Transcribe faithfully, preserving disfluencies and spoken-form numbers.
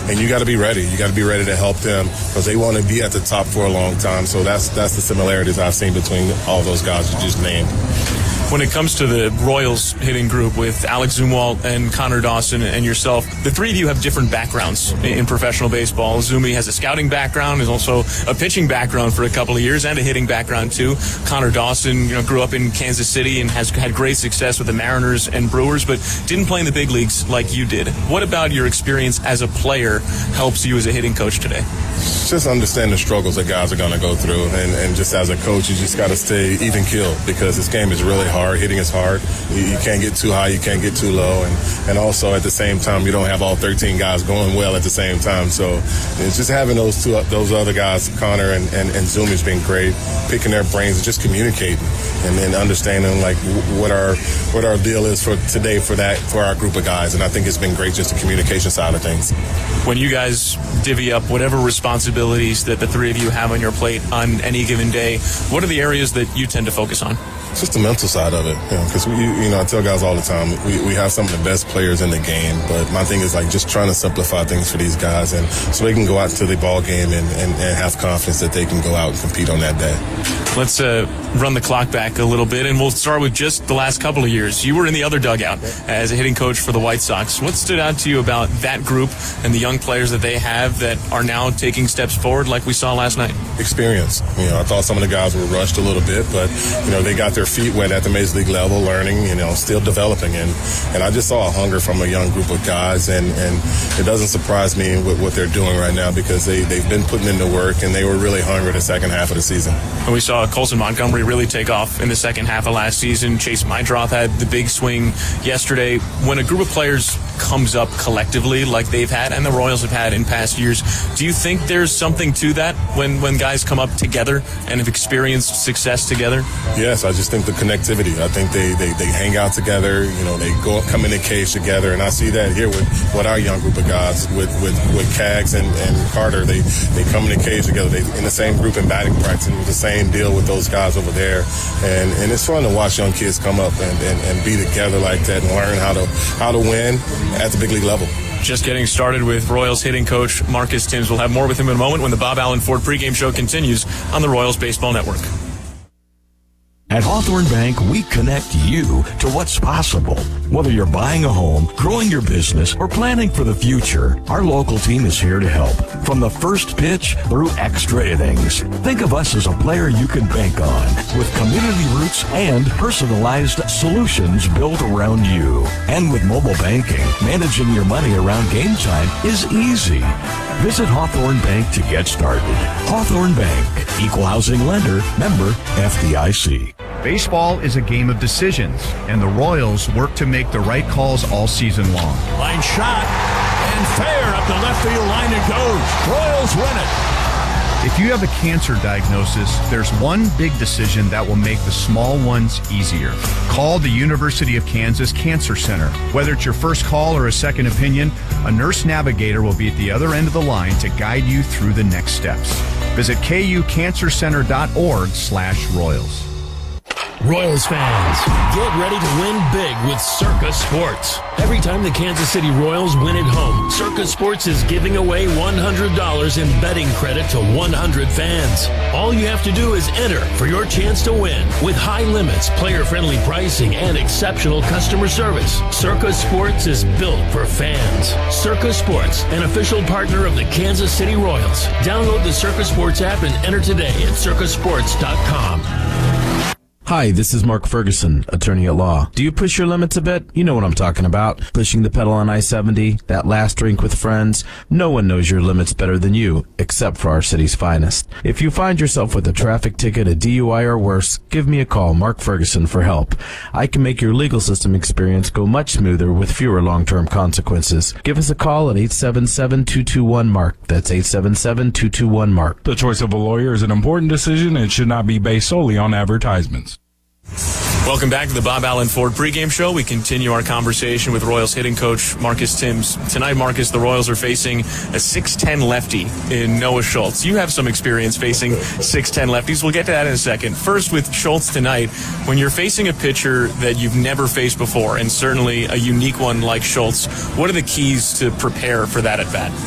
and you got to be ready. You got to be ready to help them because they want to be at the top for a long time. So that's that's the similarities I've seen between all those guys you just named. When it comes to the Royals hitting group with Alex Zumwalt and Connor Dawson and yourself, the three of you have different backgrounds in professional baseball. Zumi has a scouting background, is also a pitching background for a couple of years, and a hitting background too. Connor Dawson, you know, grew up in Kansas City and has had great success with the Mariners and Brewers, but didn't play in the big leagues like you did. What about your experience as a player helps you as a hitting coach today? Just understand the struggles that guys are going to go through, and, and just as a coach, you just got to stay even keeled because this game is really hard. Hitting is hard. You, you can't get too high, you can't get too low, and, and also at the same time, you don't have all thirteen guys going well at the same time. So it's just having those two, those other guys, Connor and, and, and Zoom, has been great. Picking their brains and just communicating, and then understanding like what our what our deal is for today for that for our group of guys. And I think it's been great, just the communication side of things. When you guys divvy up whatever responsibilities that the three of you have on your plate on any given day, what are the areas that you tend to focus on? It's just the mental side of it, because you know, we, you know, I tell guys all the time, we, we have some of the best players in the game, but my thing is like just trying to simplify things for these guys, and so they can go out to the ball game and, and, and have confidence that they can go out and compete on that day. Let's uh, run the clock back a little bit, and we'll start with just the last couple of years. You were in the other dugout as a hitting coach for the White Sox. What stood out to you about that group and the young players that they have that are now taking steps forward like we saw last night? Experience. You know, I thought some of the guys were rushed a little bit, but you know, they got their feet wet at the major league level, learning, you know, still developing, and and I just saw a hunger from a young group of guys, and, and it doesn't surprise me with what they're doing right now because they, they've been putting in the work, and they were really hungry the second half of the season. And we saw Colson Montgomery really take off in the second half of last season. Chase Meidroth had the big swing yesterday. When a group of players comes up collectively like they've had and the Royals have had in past years, do you think there's something to that when, when guys come up together and have experienced success together? Yes, I just think the connectivity. I think they, they, they hang out together, you know, they go come in the cage together, and I see that here with, with our young group of guys, with, with, with Cags and, and Carter. They, they come in the cage together, they in the same group in batting practice, and the same deal with those guys over there. And, and it's fun to watch young kids come up and, and, and be together like that and learn how to how to win at the big league level. Just getting started with Royals hitting coach Marcus Thames. We'll have more with him in a moment when the Bob Allen Ford pregame show continues on the Royals Baseball Network. At Hawthorne Bank, we connect you to what's possible. Whether you're buying a home, growing your business, or planning for the future, our local team is here to help. From the first pitch through extra innings. Think of us as a player you can bank on, with community roots and personalized solutions built around you. And with mobile banking, managing your money around game time is easy. Visit Hawthorne Bank to get started. Hawthorne Bank, equal housing lender, member F D I C. Baseball is a game of decisions, and the Royals work to make the right calls all season long. Line shot, and fair up the left field line it goes. Royals win it. If you have a cancer diagnosis, there's one big decision that will make the small ones easier. Call the University of Kansas Cancer Center. Whether it's your first call or a second opinion, a nurse navigator will be at the other end of the line to guide you through the next steps. Visit kucancercenter.org slash Royals. Royals fans, get ready to win big with Circa Sports. Every time the Kansas City Royals win at home, Circa Sports is giving away one hundred dollars in betting credit to one hundred fans. All you have to do is enter for your chance to win. With high limits, player-friendly pricing, and exceptional customer service, Circa Sports is built for fans. Circa Sports, an official partner of the Kansas City Royals. Download the Circa Sports app and enter today at circa sports dot com. Hi, this is Mark Ferguson, attorney at law. Do you push your limits a bit? You know what I'm talking about. Pushing the pedal on I seventy, that last drink with friends. No one knows your limits better than you, except for our city's finest. If you find yourself with a traffic ticket, a D U I, or worse, give me a call, Mark Ferguson, for help. I can make your legal system experience go much smoother with fewer long-term consequences. Give us a call at eight seven seven, two two one, MARK. That's eight seven seven, two two one, MARK. The choice of a lawyer is an important decision and should not be based solely on advertisements. Welcome back to the Bob Allen Ford pregame show. We continue our conversation with Royals hitting coach Marcus Thames. Tonight, Marcus, the Royals are facing a six ten lefty in Noah Schultz. You have some experience facing six ten lefties. We'll get to that in a second. First, with Schultz tonight, when you're facing a pitcher that you've never faced before, and certainly a unique one like Schultz, what are the keys to prepare for that at bat?